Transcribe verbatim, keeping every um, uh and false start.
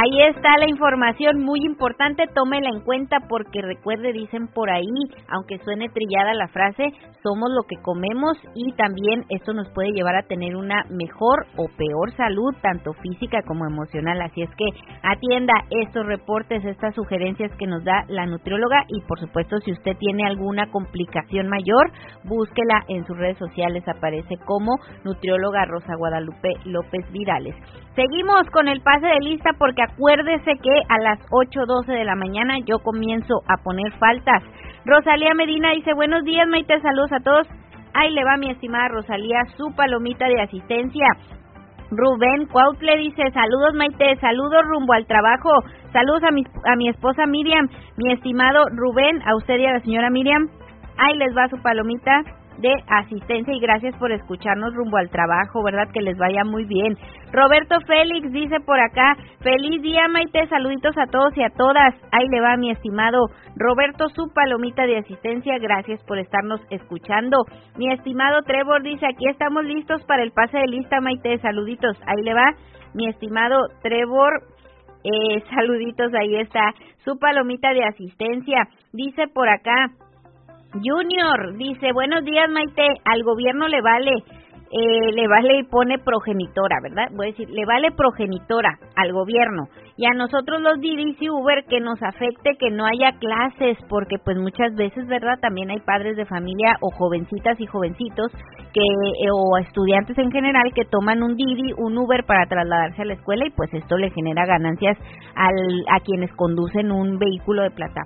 Ahí está la información muy importante, tómela en cuenta porque recuerde, dicen por ahí, aunque suene trillada la frase, somos lo que comemos y también esto nos puede llevar a tener una mejor o peor salud, tanto física como emocional. Así es que atienda estos reportes, estas sugerencias que nos da la nutrióloga y por supuesto si usted tiene alguna complicación mayor, búsquela en sus redes sociales, aparece como nutrióloga Rosa Guadalupe López Vidales. Seguimos con el pase de lista porque acuérdese que a las ocho doce de la mañana yo comienzo a poner faltas. Rosalía Medina dice, buenos días Maite, saludos a todos. Ahí le va mi estimada Rosalía, su palomita de asistencia. Rubén Cuautle dice, saludos Maite, saludos rumbo al trabajo, saludos a mi, a mi esposa Miriam, mi estimado Rubén, a usted y a la señora Miriam. Ahí les va su palomita de asistencia y gracias por escucharnos rumbo al trabajo, ¿verdad? Que les vaya muy bien. Roberto Félix dice por acá, feliz día Maite, saluditos a todos y a todas. Ahí le va mi estimado Roberto, su palomita de asistencia, gracias por estarnos escuchando. Mi estimado Trevor dice, aquí estamos listos para el pase de lista Maite, saluditos. Ahí le va mi estimado Trevor, eh, saluditos, ahí está su palomita de asistencia. Dice por acá, Junior dice, buenos días Maite, al gobierno le vale, eh, le vale y pone progenitora, ¿verdad? Voy a decir, le vale progenitora al gobierno y a nosotros los Didi y Uber que nos afecte que no haya clases, porque pues muchas veces, ¿verdad? También hay padres de familia o jovencitas y jovencitos que eh, o estudiantes en general que toman un Didi, un Uber para trasladarse a la escuela y pues esto le genera ganancias al, a quienes conducen un vehículo de plataforma